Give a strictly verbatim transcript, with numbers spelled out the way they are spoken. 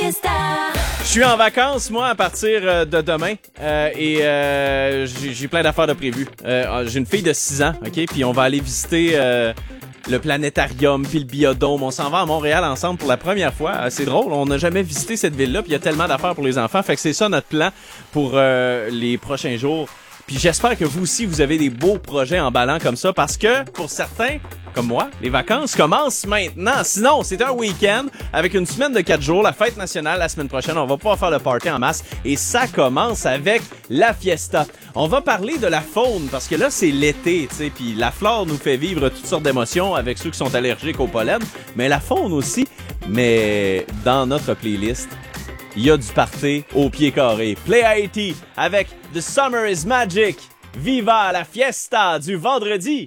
fiesta. Je suis en vacances, moi, à partir euh, de demain. Euh, et euh, j'ai, j'ai plein d'affaires de prévues. Euh, j'ai une fille de six ans, OK? Puis on va aller visiter euh, le planétarium puis le biodôme. On s'en va à Montréal ensemble pour la première fois. Euh, c'est drôle, on n'a jamais visité cette ville-là. Puis il y a tellement d'affaires pour les enfants. Fait que c'est ça notre plan pour euh, les prochains jours. Puis j'espère que vous aussi, vous avez des beaux projets emballants comme ça. Parce que, pour certains, comme moi, les vacances commencent maintenant. Sinon, c'est un week-end avec une semaine de quatre jours, la fête nationale la semaine prochaine. On va pouvoir faire le party en masse et ça commence avec la fiesta. On va parler de la faune parce que là, c'est l'été, tu sais, puis la flore nous fait vivre toutes sortes d'émotions avec ceux qui sont allergiques au pollen, mais la faune aussi. Mais dans notre playlist, il y a du party au pied carré. Play Haiti avec The Summer is Magic. Viva la fiesta du vendredi!